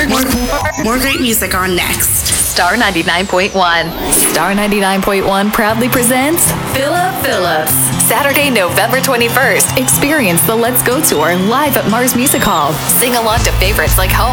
More great music on next. Star 99.1. Star 99.1 proudly presents Philip Phillips. Saturday, November 21st. Experience the Let's Go Tour live at Mars Music Hall. Sing along to favorites like Home.